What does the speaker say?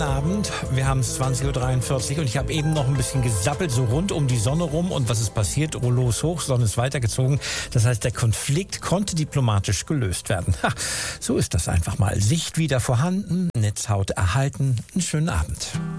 Abend, wir haben es 20.43 Uhr und ich habe eben noch ein bisschen gesappelt, so rund um die Sonne rum und was ist passiert? Rollos hoch, Sonne ist weitergezogen. Das heißt, der Konflikt konnte diplomatisch gelöst werden. Ha, so ist das einfach mal. Sicht wieder vorhanden, Netzhaut erhalten. Einen schönen Abend.